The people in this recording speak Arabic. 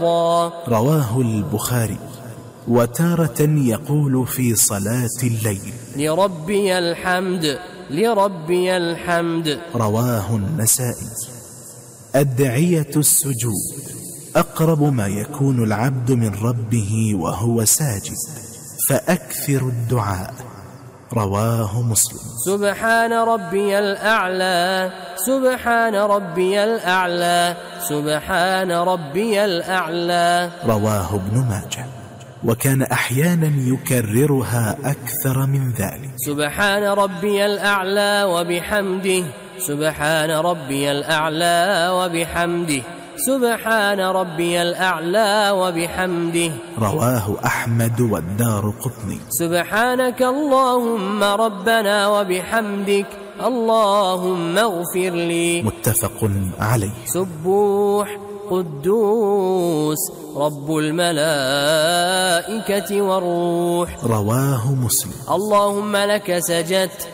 ويرضى. رواه البخاري. وتارة يقول في صلاة الليل: لربي الحمد لربي الحمد. رواه النسائي. أدعية السجود: أقرب ما يكون العبد من ربه وهو ساجد، فأكثر الدعاء. رواه مسلم. سبحان ربي الأعلى سبحان ربي الأعلى سبحان ربي الأعلى. رواه ابن ماجه. وكان أحيانا يكررها أكثر من ذلك: سبحان ربي الأعلى وبحمده سبحان ربي الأعلى وبحمده سبحان ربي الأعلى وبحمده. رواه أحمد والدارقطني. سبحانك اللهم ربنا وبحمدك اللهم اغفر لي. متفق عليه. سبوح قدوس رب الملائكة والروح. رواه مسلم. اللهم لك سجدت